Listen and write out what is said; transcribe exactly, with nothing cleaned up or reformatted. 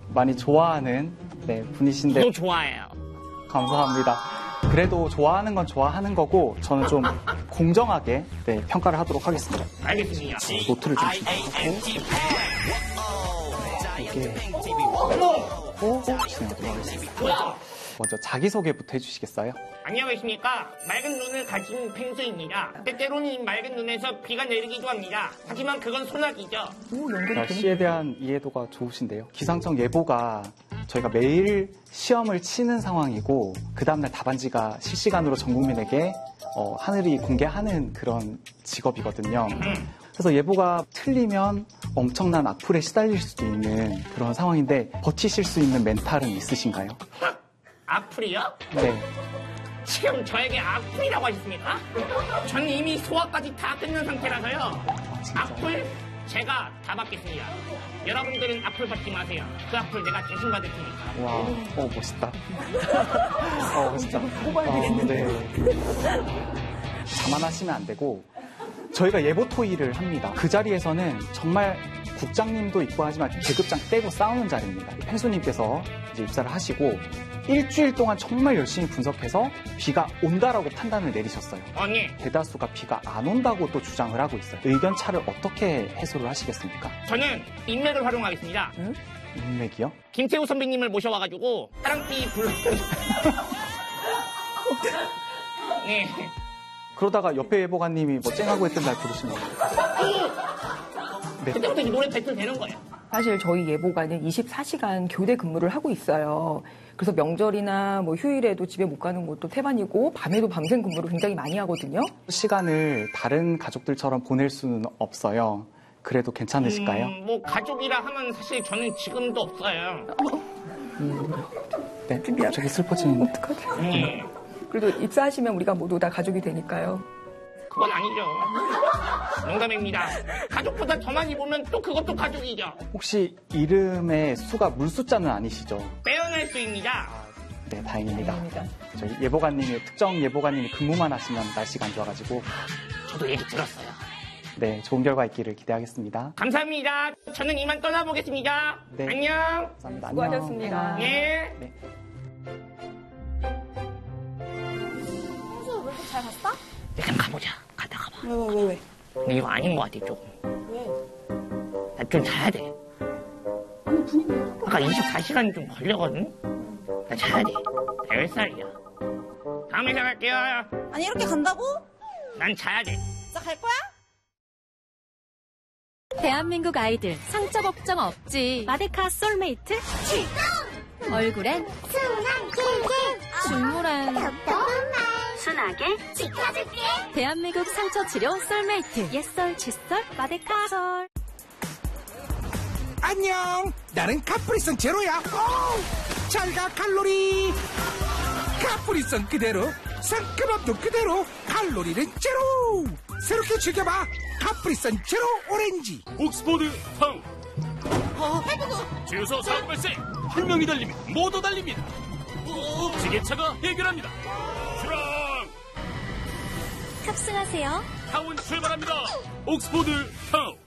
많이 좋아하는 네, 분이신데. 저도 좋아해요. 감사합니다. 그래도 좋아하는 건 좋아하는 거고 저는 좀 공정하게 네, 평가를 하도록 하겠습니다. 알겠습니다. 노트를 좀 준비하고 네, 이게 오, 진행하도록 하겠습니다. 뭐야? 먼저 자기소개부터 해주시겠어요? 안녕하십니까. 맑은 눈을 가진 펭수입니다. 때때로는 맑은 눈에서 비가 내리기도 합니다. 하지만 그건 소나기죠. 날씨에 대한 이해도가 좋으신데요. 기상청 예보가 저희가 매일 시험을 치는 상황이고 그 다음날 답안지가 실시간으로 전 국민에게 어, 하늘이 공개하는 그런 직업이거든요. 그래서 예보가 틀리면 엄청난 악플에 시달릴 수도 있는 그런 상황인데 버티실 수 있는 멘탈은 있으신가요? 악플이요? 네. 지금 저에게 악플이라고 하셨습니까? 전 이미 소화까지 다 끝난 상태라서요. 악플 제가 다 받겠습니다. 여러분들은 악플 받지 마세요. 그 악플 내가 대신 받을 테니까. 와, 어 멋있다. 어 멋있다. 어, 네. 자만하시면 안 되고 저희가 예보 토의를 합니다. 그 자리에서는 정말 국장님도 있고 하지만 계급장 떼고 싸우는 자리입니다. 펭수님께서 이제 입사를 하시고 일주일 동안 정말 열심히 분석해서 비가 온다라고 판단을 내리셨어요. 아니. 대다수가 비가 안 온다고 또 주장을 하고 있어요. 의견 차를 어떻게 해소를 하시겠습니까? 저는 인맥을 활용하겠습니다. 응? 인맥이요? 김태우 선배님을 모셔와가지고 사랑비 불렀어요. 네. 그러다가 옆에 예보관님이 뭐 쨍하고 했던 날 부르시면 네. 그때부터 이 노래 배틀 되는 거예요. 사실 저희 예보관은 이십사 시간 교대 근무를 하고 있어요. 그래서 명절이나 뭐 휴일에도 집에 못 가는 것도 태반이고 밤에도 밤샘 근무를 굉장히 많이 하거든요. 시간을 다른 가족들처럼 보낼 수는 없어요. 그래도 괜찮으실까요? 음, 뭐 가족이라 하면 사실 저는 지금도 없어요. 음, 네, 저기 슬퍼지는 어떡하지? 네. 그래도 입사하시면 우리가 모두 다 가족이 되니까요. 그건 아니죠. 농담입니다. 가족보다 더 많이 보면 또 그것도 가족이죠. 혹시 이름의 수가 물숫자는 아니시죠? 빼어날 수입니다. 네, 다행입니다. 다행입니다. 저희 예보관님이 특정 예보관님이 근무만 하시면 날씨가 안 좋아가지고 저도 얘기 들었어요. 네, 좋은 결과 있기를 기대하겠습니다. 감사합니다. 저는 이만 떠나보겠습니다. 네. 안녕. 감사합니다. 수고하셨습니다. 네. 네. 평소 왜 이렇게 잘 갔어? 일단 가보자. 갔다 가봐. 왜, 왜, 왜, 왜? 근데 이거 아닌 것 같아, 조금. 왜? 나 좀 자야 돼. 아니, 분위기 아까 이십사 시간이 좀 걸려거든? 나 자야 돼. 나 열 살이야. 다음에 시작할게요. 아니, 이렇게 간다고? 난 자야 돼. 진짜 갈 거야? 대한민국 아이들 상처 걱정 없지. 마데카 솔메이트 출동! 얼굴엔 순한 꿀꿀, 중물엔 순하게 지켜줄게. 대한민국 상처 치료 솔메이트 옛설 칫솔 마데카 솔. 안녕, 나는 카프리선 제로야. 잘가 칼로리. 카프리선 그대로, 상큼함도 그대로, 칼로리는 제로. 새롭게 즐겨봐. 카프리선 제로 오렌지. 옥스포드 타운. 어, 해보고. 주유소 사고 발생. 한 명이 달리면 모두 달립니다. 지게차가 해결합니다. 출항. 탑승하세요. 타운 출발합니다. 옥스포드 타운.